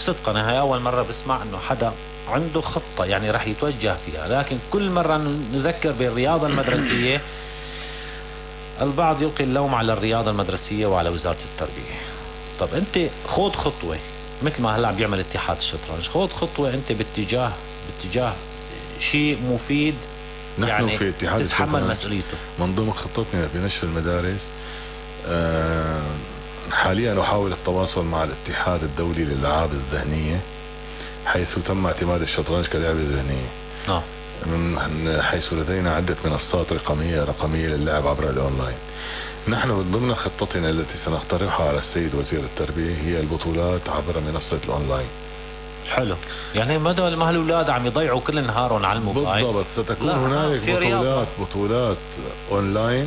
صدقا هاي أول مرة بسمع إنه حدا عنده خطة يعني راح يتوجه فيها، لكن كل مرة نذكر بالرياضة المدرسية البعض يلقي اللوم على الرياضة المدرسية وعلى وزارة التربية. طب أنت خذ خطوة مثل ما هلا عم بيعمل اتحاد الشطرنج، خذ خطوة أنت باتجاه شيء مفيد. نحن يعني في اتحاد تتحمل مسؤوليته. من ضمن خطتنا في نشر المدارس حاليا أحاول التواصل مع الاتحاد الدولي للألعاب الذهنية، حيث تم اعتماد الشطرنج كلعبة ذهنية. من حيث لدينا عدة منصات رقمية للعب عبر الأونلاين. نحن من ضمن خطتنا التي سنقترحها على السيد وزير التربية هي البطولات عبر منصة الأونلاين. حلو، يعني ما الأولاد عم يضيعوا كل نهارهم على الموبايل. بالضبط، ستكون هنالك بطولات أونلاين.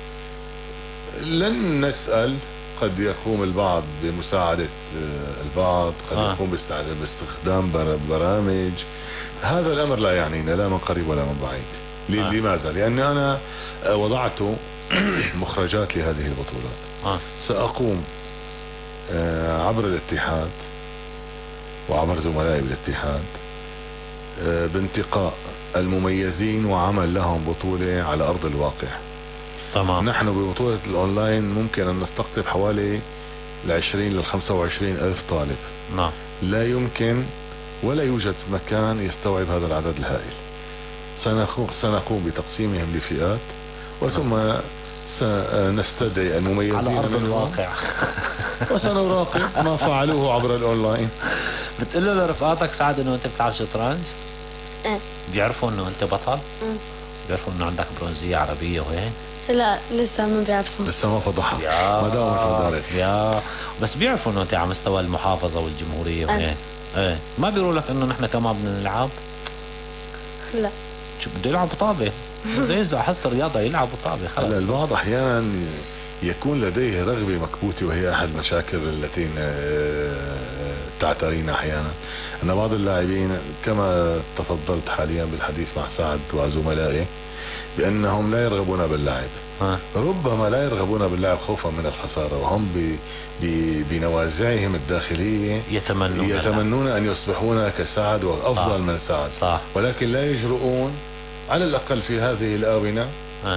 لن نسأل، قد يقوم البعض بمساعدة البعض، قد يقوم باستخدام برامج. هذا الأمر لا يعنينا لا من قريب ولا من بعيد. لماذا؟ لأني أنا وضعت مخرجات لهذه البطولات. سأقوم عبر الاتحاد وعبر زملائي بالاتحاد بانتقاء المميزين وعمل لهم بطولة على أرض الواقع. تمام. نحن ببطولة الأونلاين ممكن أن نستقطب حوالي 20 ل 25 ألف طالب. نعم. لا يمكن ولا يوجد مكان يستوعب هذا العدد الهائل. سنقوم بتقسيمهم لفئات، وثم سنستدعي المميزين على أرض الواقع وسنراقب ما فعلوه عبر الأونلاين. بتقول له لرفقاتك سعد إنه أنت بتلعب شطرنج؟ بيعرفوا إنه أنت بطل؟ بيعرفوا إنه عندك برونزية عربية وهيك؟ لا لسه ما بيعرفوا، لسه ما فضحوا، ما دامت المدارس. بس بيعرفوا إنه أنت على مستوى المحافظة والجمهورية وهيك. ما بيقولوا لك إنه نحن كمان بدنا نلعب؟ لا. شو بده يلعب طابة؟ بده ينزل حصة الرياضة يلعب طابة خلاص. البعض أحيانا يكون لديه رغبة مكبوتة، وهي أحد المشاكل التي تعترينا أحيانا، أن بعض اللاعبين كما تفضلت حاليا بالحديث مع سعد وزملائه بأنهم لا يرغبون باللعب. ربما لا يرغبون باللعب خوفا من الخسارة، وهم بنوازعهم الداخلية يتمنون أن يصبحون كسعد وأفضل من سعد. صح. ولكن لا يجرؤون على الأقل في هذه الآونة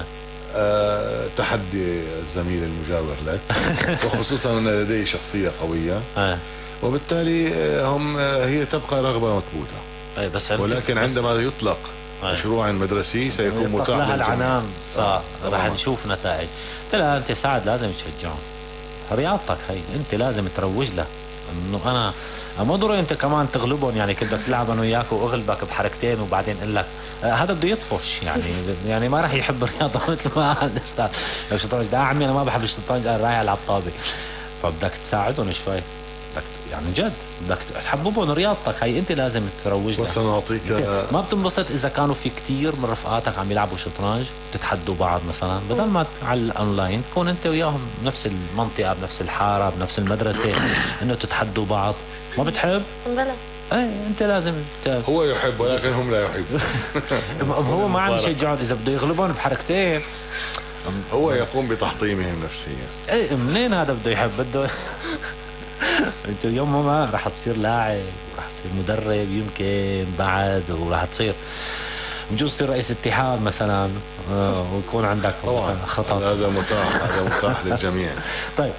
تحدي الزميل المجاور لك وخصوصا أن لديه شخصية قوية. وبالتالي هي تبقى رغبة مكبوتة. بس ولكن عندما يطلق مشروع مدرسي سيكون متاح لها العنان. صح. رح نشوف نتائج. لا أنت سعد لازم تشجعهم، رياضتك هي أنت لازم تروج لها. انه انا ما ضروري انت كمان تغلبهم، يعني كنت بدك تلعب انا وياك واغلبك بحركتين وبعدين اقول لك هذا بده يطفش يعني ما راح يحب الرياضه مثل ما قال الاستاذ الشطرنج. ده عمي انا ما بحب الشطرنج، انا رايح العب طابه. فبدك تساعدهم شوي، بدك يعني جد بدك تحببهم رياضتك هي، انت لازم تروج لها. بس انا اعطيك، ما بتنبسط اذا كانوا في كتير من رفقاتك عم يلعبوا شطرنج بتتحدوا بعض مثلا، بدل ما على الاونلاين تكون انت وياهم بنفس المنطقه بنفس الحاره بنفس المدرسه انه تتحدوا بعض. ما بتحب؟ بلا. ايه انت لازم هو يحب ولكن هم لا يحبون. هو ما عم يشجعهم، اذا بده يغلبهم بحركتين هو يقوم بتحطيمهم نفسيا. ايه منين هذا بده يحب؟ بده انت اليوم ما راح تصير لاعب، راح تصير مدرب يمكن بعد، وراح تصير بجوز تصير رئيس اتحاد مثلا، ويكون عندك طبعا خطط. هذا متاح للجميع. طيب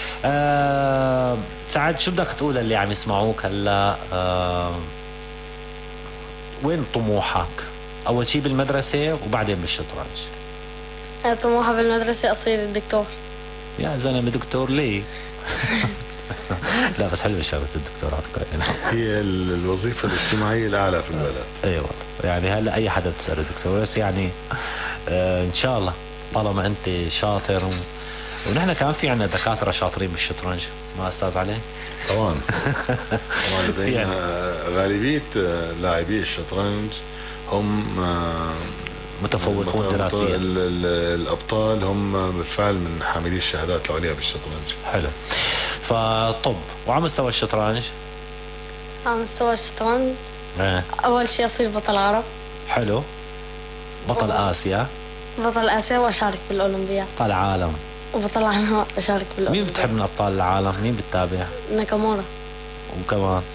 سعد شو بدك تقول اللي عم يسمعوك هلا؟ وين طموحك؟ اول شيء بالمدرسه وبعدين بالشطرنج. طموحي بالمدرسه اصير دكتور. يا زلمه دكتور ليه؟ لا بس حلوه شغله الدكتوراه. هي الوظيفه الاجتماعيه الاعلى في البلد. ايوه يعني هلا اي حدا بتساله دكتور، بس يعني ان شاء الله طالما انت شاطر ونحن كمان في عندنا دكاتره شاطرين بالشطرنج، ما استاذ علي؟ طبعا طبعا لدينا يعني غالبيه لاعبي الشطرنج هم متفوقون دراسيا. الابطال هم بالفعل من حاملي الشهادات العليا بالشطرنج. حلو. فطب وعلى مستوى الشطرنج؟ على مستوى الشطرنج اول شيء اصير بطل عرب. حلو. بطل اسيا. بطل اسيا واشارك بالاولمبياد. بطل عالم. وبطل عالم اشارك بالاولمبياد. مين بتحب من ابطال العالم؟ مين بتتابع؟ ناكامورا. وكمان